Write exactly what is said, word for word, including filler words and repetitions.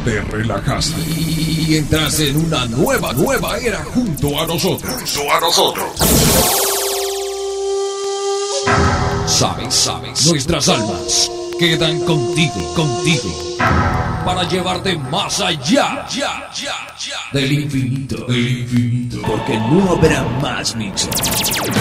te relajaste y entras en una nueva, nueva era junto a nosotros. Junto a nosotros. Sabes, sabes, nuestras almas quedan contigo, contigo, para llevarte más allá, ya, ya, ya, del infinito, del infinito, porque no habrá más mixes.